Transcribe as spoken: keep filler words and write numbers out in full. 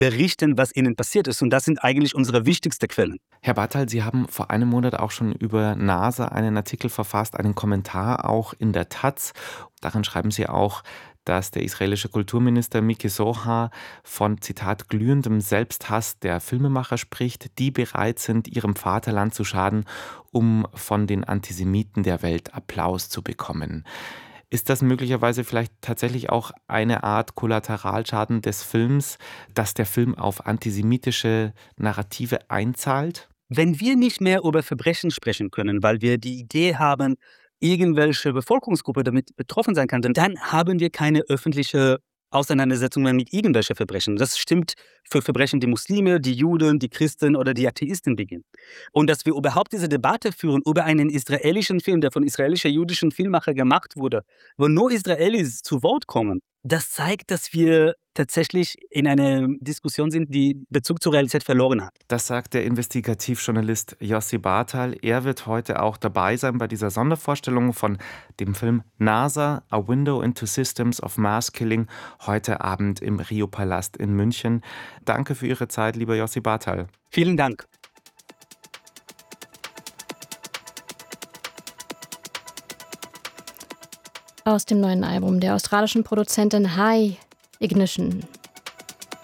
berichten, was ihnen passiert ist. Und das sind eigentlich unsere wichtigsten Quellen. Herr Bartal, Sie haben vor einem Monat auch schon über NASA einen Artikel verfasst, einen Kommentar auch in der Taz. Darin schreiben Sie auch, dass der israelische Kulturminister Miki Zohar von, Zitat, glühendem Selbsthass der Filmemacher spricht, die bereit sind, ihrem Vaterland zu schaden, um von den Antisemiten der Welt Applaus zu bekommen. Ist das möglicherweise vielleicht tatsächlich auch eine Art Kollateralschaden des Films, dass der Film auf antisemitische Narrative einzahlt? Wenn wir nicht mehr über Verbrechen sprechen können, weil wir die Idee haben, irgendwelche Bevölkerungsgruppe damit betroffen sein kann, dann haben wir keine öffentliche Auseinandersetzung mehr mit irgendwelchen Verbrechen. Das stimmt für Verbrechen, die Muslime, die Juden, die Christen oder die Atheisten begehen. Und dass wir überhaupt diese Debatte führen über einen israelischen Film, der von israelischen jüdischen Filmemachern gemacht wurde, wo nur Israelis zu Wort kommen, das zeigt, dass wir tatsächlich in einer Diskussion sind, die Bezug zur Realität verloren hat. Das sagt der Investigativjournalist Yossi Bartal. Er wird heute auch dabei sein bei dieser Sondervorstellung von dem Film NASA, A Window into Systems of Mass Killing, heute Abend im Rio-Palast in München. Danke für Ihre Zeit, lieber Yossi Bartal. Vielen Dank. Aus dem neuen Album der australischen Produzentin High Ignition.